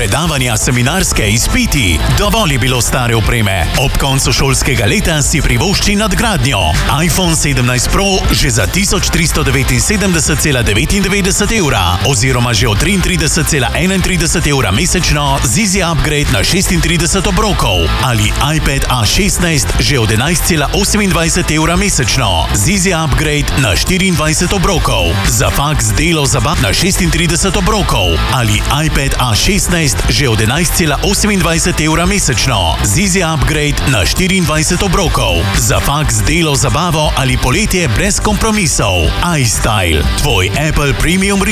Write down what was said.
predavanja, seminarske, izpiti. Dovolj je bilo stare opreme. Ob koncu šolskega leta si privošči nadgradnjo. iPhone 17 Pro že za 1379,99 evra oziroma že od 33,31 evra mesečno z Easy Upgrade na 36 obrokov ali iPad A16 že od 11,28 evra mesečno z Easy Upgrade na 24 obrokov. Za faks, delo, zabav na 36 obrokov ali iPad A16 že od 11,28 evra mesečno z Easy Upgrade na 24 obrokov. Za faks, delo, zabavo ali poletje brez kompromisov. iStyle, tvoj Apple Premium